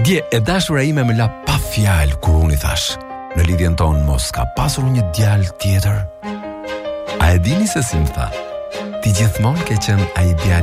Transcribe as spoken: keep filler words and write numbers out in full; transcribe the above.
Dje, e dashura ime më la pa fjalë kur unë i thash, në lidhjen tonë mos ka pasur një djalë tjetër. A e dini se si më tha? Ti gjithmonë ke qenë ai djalë